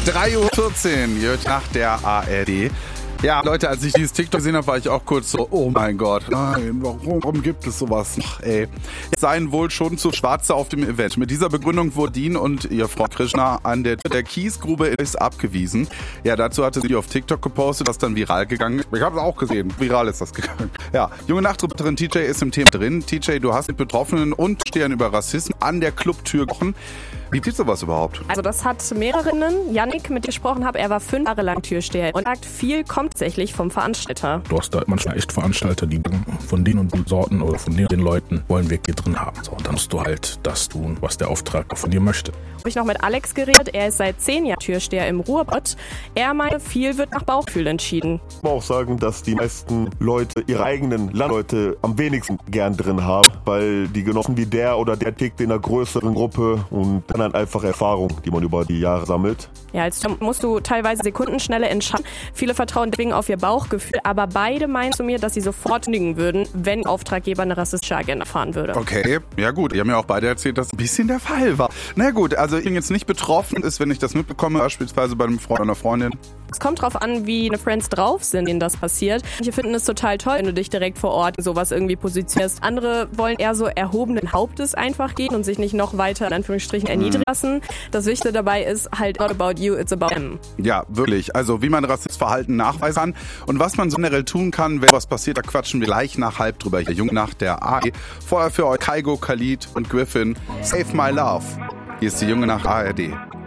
3:14 Uhr nach der ARD. Ja, Leute, als ich dieses TikTok gesehen habe, war ich auch kurz so, oh mein Gott, nein, warum gibt es sowas? Ach, ey. Es seien wohl schon zu Schwarze auf dem Event. Mit dieser Begründung wurden Dean und ihr Freund Krishna an der Kiesgrube ist abgewiesen. Ja, dazu hatte sie auf TikTok gepostet, das dann viral gegangen ist. Ich habe es auch gesehen, viral ist das gegangen. Ja, junge Nachtreporterin TJ ist im Thema drin. TJ, du hast mit Betroffenen und Stehern über Rassismus an der Clubtür gesprochen. Wie geht sowas überhaupt? Also das hat mehrerinnen. Yannick, mit dem ich gesprochen habe, er war 5 Jahre lang Türsteher und sagt, viel kommt tatsächlich vom Veranstalter. Du hast da manchmal echt Veranstalter, die von den und den Sorten oder von den Leuten wollen wir hier drin haben. So, und dann musst du halt das tun, was der Auftrag von dir möchte. Habe ich noch mit Alex geredet. Er ist seit 10 Jahren Türsteher im Ruhrpott. Er meinte, viel wird nach Bauchgefühl entschieden. Ich muss auch sagen, dass die meisten Leute ihre eigenen Landleute am wenigsten gern drin haben, weil die Genossen wie der oder der tickt in einer größeren Gruppe und dann halt einfach Erfahrung, die man über die Jahre sammelt. Ja, als musst du teilweise sekundenschnelle entscheiden. Viele vertrauen deswegen auf ihr Bauchgefühl, aber beide meinen zu mir, dass sie sofort kündigen würden, wenn Auftraggeber eine rassistische Agenda fahren würde. Okay, ja gut. Die haben ja auch beide erzählt, dass ein bisschen der Fall war. Na gut, also ich bin jetzt nicht betroffen, ist, wenn ich das mitbekomme, beispielsweise bei einem Freund oder einer Freundin. Es kommt drauf an, wie eine Friends drauf sind, denen das passiert. Manche finden es total toll, wenn du dich direkt vor Ort sowas irgendwie positionierst. Andere wollen eher so erhobenen Hauptes einfach gehen und sich nicht noch weiter in Anführungsstrichen erniedrigen lassen. Das Wichtige dabei ist halt not about you, it's about them. Ja, wirklich. Also wie man rassistisches Verhalten nachweisen kann und was man so generell tun kann, wenn was passiert, da quatschen wir gleich nach halb drüber. Hier Junge nach der ARD. Vorher für euch Kaigo, Khalid und Griffin. Save My Love. Hier ist die Junge nach ARD.